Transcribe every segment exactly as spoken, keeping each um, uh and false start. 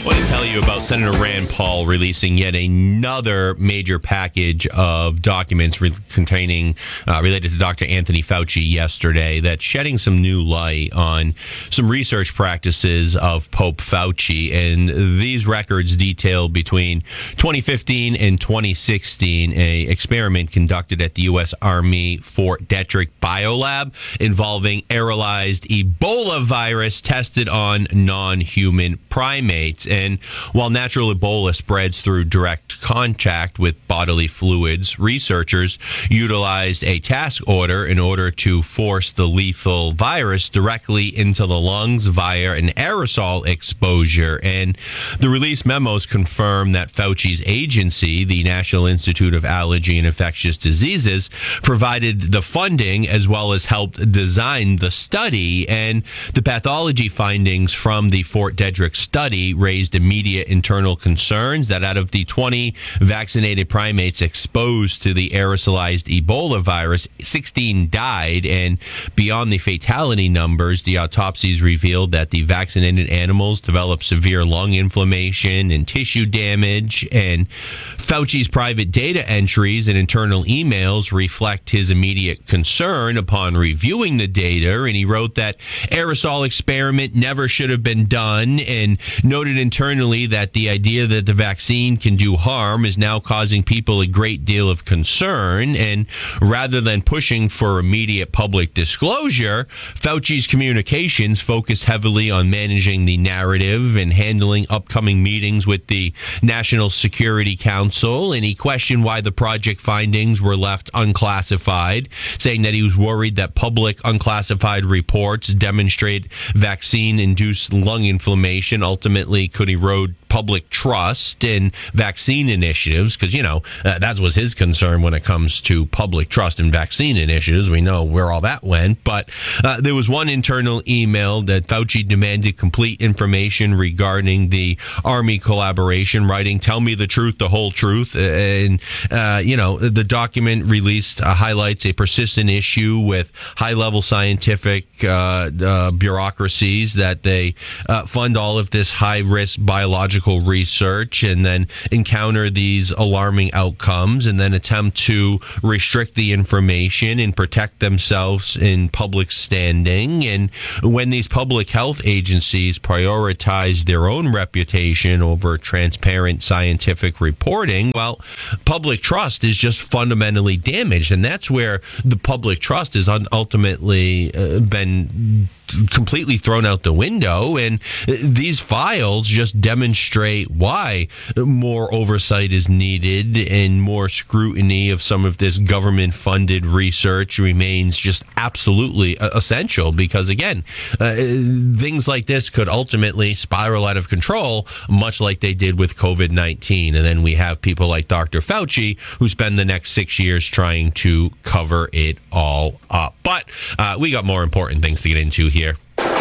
want to tell you about Senator Rand Paul releasing yet another major package of documents re- containing uh, related to Doctor Anthony Fauci yesterday that's shedding some new light on some research practices of Pope Fauci. And these records detail between twenty fifteen and twenty sixteen a experiment conducted at the U S Army Fort Detrick Biolab involving aerolized Ebola virus tested on non-human primates. And while natural Ebola spreads through direct contact with bodily fluids, researchers utilized a task order in order to force the lethal virus directly into the lungs via an aerosol exposure. And the release memos confirm that Fauci's agency, the National Institute of Allergy and Infectious Diseases, provided the funding as well as helped design the study. And the pathology findings from the Fort Detrick study raised immediate internal concerns that out of the twenty vaccinated primates exposed to the aerosolized Ebola virus, sixteen died. And beyond the fatality numbers, the autopsies revealed that the vaccinated animals developed severe lung inflammation and tissue damage. And Fauci's private data entries and internal emails reflect his immediate concern upon reviewing the data. And he wrote that aerosol experiment never should have been done, and noted internally that the idea that the vaccine can do harm is now causing people a great deal of concern. And rather than pushing for immediate public disclosure, Fauci's communications focus heavily on managing the narrative and handling upcoming meetings with the National Security Council. And he questioned why the project findings were left unclassified, saying that he was worried that public unclassified reports demonstrate vaccine-induced lung inflammation ultimately could erode public trust in vaccine initiatives, because, you know, uh, that was his concern when it comes to public trust in vaccine initiatives. We know where all that went. But uh, there was one internal email that Fauci demanded complete information regarding the Army collaboration, writing, "Tell me the truth, the whole truth." And, uh, you know, the document released uh, highlights a persistent issue with high-level scientific uh, uh, bureaucracies that they uh, fund all of this high-risk biological research and then encounter these alarming outcomes and then attempt to restrict the information and protect themselves in public standing. And when these public health agencies prioritize their own reputation over transparent scientific reporting, well, public trust is just fundamentally damaged. And that's where the public trust has ultimately uh, been completely thrown out the window. And these files just demonstrate why more oversight is needed and more scrutiny of some of this government-funded research remains just absolutely essential, because, again, uh, things like this could ultimately spiral out of control, much like they did with COVID nineteen. And then we have people like Doctor Fauci who spend the next six years trying to cover it all up. But uh, we got more important things to get into here.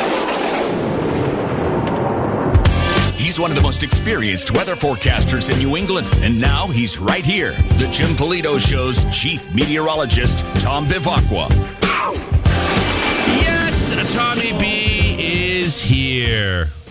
He's one of the most experienced weather forecasters in New England, and now he's right here. The Jim Polito Show's chief meteorologist, Tom Bivacqua. Yes, Tommy B is here.